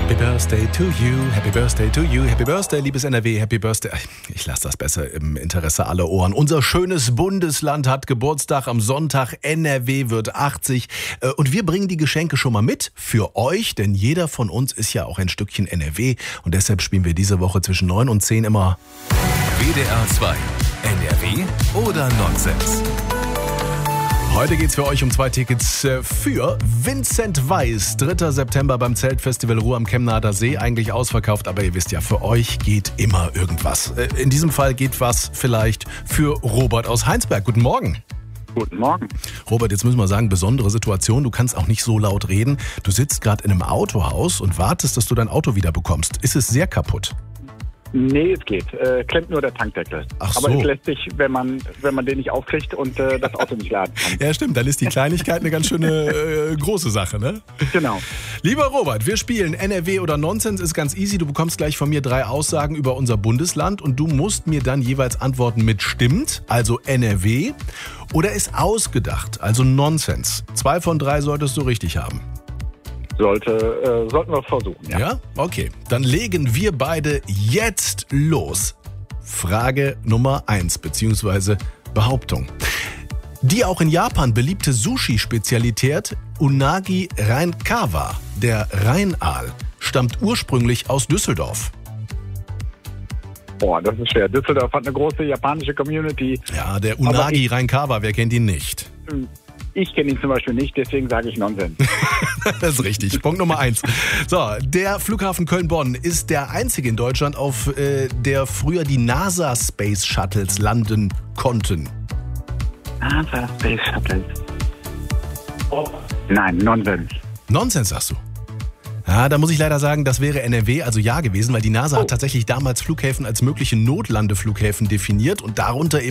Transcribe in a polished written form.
Happy Birthday to you, Happy Birthday to you, Happy Birthday, liebes NRW, Happy Birthday. Ich lasse das besser im Interesse aller Ohren. Unser schönes Bundesland hat Geburtstag am Sonntag, NRW wird 80 und wir bringen die Geschenke schon mal mit für euch, denn jeder von uns ist ja auch ein Stückchen NRW und deshalb spielen wir diese Woche zwischen 9 und 10 immer WDR 2, NRW oder Nonsens? Heute geht's für euch um 2 Tickets für Vincent Weiss. 3. September beim Zeltfestival Ruhr am Kemnader See. Eigentlich ausverkauft, aber ihr wisst ja, für euch geht immer irgendwas. In diesem Fall geht was vielleicht für Robert aus Heinsberg. Guten Morgen. Guten Morgen. Robert, jetzt müssen wir sagen, besondere Situation. Du kannst auch nicht so laut reden. Du sitzt gerade in einem Autohaus und wartest, dass du dein Auto wieder bekommst. Ist es sehr kaputt? Nee, es geht. Klemmt nur der Tankdeckel. Ach so. Aber es lässt sich, wenn man den nicht aufkriegt und das Auto nicht laden kann. Ja, stimmt. Dann ist die Kleinigkeit eine ganz schöne große Sache, ne? Genau. Lieber Robert, wir spielen NRW oder Nonsens, ist ganz easy. Du bekommst gleich von mir 3 Aussagen über unser Bundesland und du musst mir dann jeweils antworten mit stimmt, also NRW, oder ist ausgedacht, also Nonsens. 2 von 3 solltest du richtig haben. Sollten wir versuchen, ja. Ja? Okay. Dann legen wir beide jetzt los. Frage Nummer 1, beziehungsweise Behauptung. Die auch in Japan beliebte Sushi-Spezialität Unagi Reinkawa, der Rheinaal, stammt ursprünglich aus Düsseldorf. Boah, das ist schwer. Düsseldorf hat eine große japanische Community. Ja, der Unagi Reinkawa, wer kennt ihn nicht? Ich kenne ihn zum Beispiel nicht, deswegen sage ich Nonsens. Das ist richtig. Punkt Nummer 1. So, der Flughafen Köln-Bonn ist der einzige in Deutschland, auf der früher die NASA Space Shuttles landen konnten. NASA Space Shuttles. Nein, Nonsens. Nonsens, sagst du? Ja, da muss ich leider sagen, das wäre NRW, also ja gewesen, weil die NASA hat tatsächlich damals Flughäfen als mögliche Notlandeflughäfen definiert und darunter eben